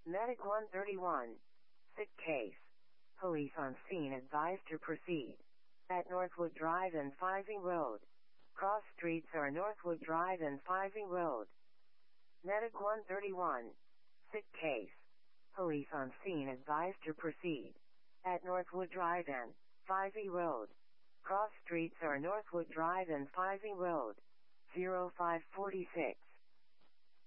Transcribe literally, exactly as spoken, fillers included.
Medic one thirty-one. Sick case. Police on scene advised to proceed. At Northwood Drive and Fiving Road. Cross streets are Northwood Drive and Fiving Road. Medic one thirty-one. Sick case. Police on scene advised to proceed. At Northwood Drive and Fiving Road. Cross streets are Northwood Drive and Fiving Road. zero five four six.